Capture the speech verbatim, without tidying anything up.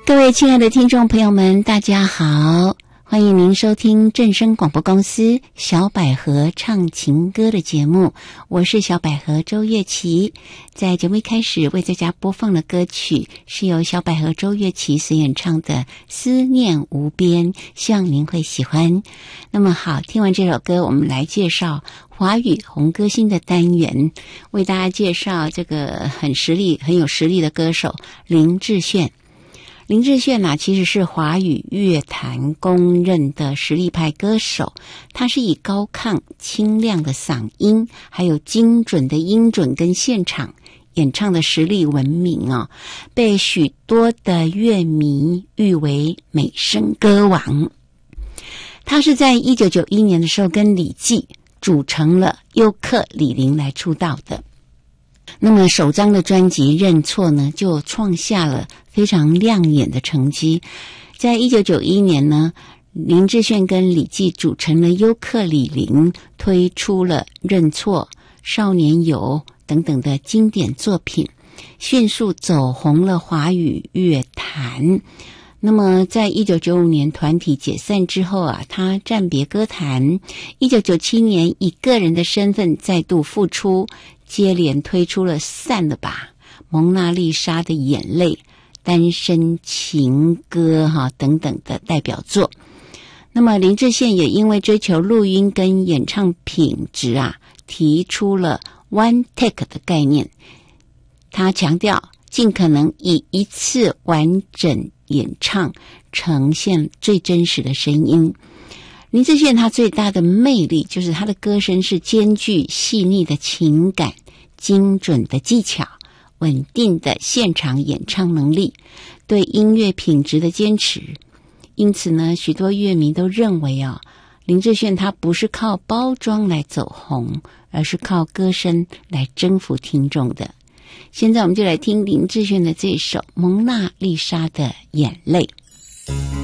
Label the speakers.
Speaker 1: 各位亲爱的听众朋友们，大家好，欢迎您收听正声广播公司小百合唱情歌的节目，我是小百合周月琪。在节目一开始为大家播放的歌曲是由小百合周月琪所演唱的《思念无边》，希望您会喜欢。那么好，听完这首歌，我们来介绍华语红歌星的单元，为大家介绍这个很实力很有实力的歌手林志炫。林志炫啊，其实是华语乐坛公认的实力派歌手，他是以高亢清亮的嗓音，还有精准的音准跟现场演唱的实力闻名啊，被许多的乐迷誉为美声歌王。他是在一九九一年的时候跟李济组成了优客李林来出道的。那么首张的专辑《认错》呢，就创下了非常亮眼的成绩。在一九九一年呢，林志炫跟李济组成了优客李林，推出了《认错》、《少年游》等等的经典作品，迅速走红了华语乐坛。那么在一九九五年团体解散之后啊，他暂别歌坛。一九九七年以个人的身份再度复出，接连推出了《散了吧》、蒙娜丽莎的眼泪、单身情歌哈等等的代表作。那么林志炫也因为追求录音跟演唱品质啊，提出了 one take 的概念。他强调尽可能以一次完整演唱呈现最真实的声音。林志炫他最大的魅力就是他的歌声是兼具细腻的情感、精准的技巧、稳定的现场演唱能力，对音乐品质的坚持。因此呢，许多乐迷都认为啊，林志炫他不是靠包装来走红，而是靠歌声来征服听众的。现在我们就来听林志炫的这首《蒙娜丽莎的眼泪》。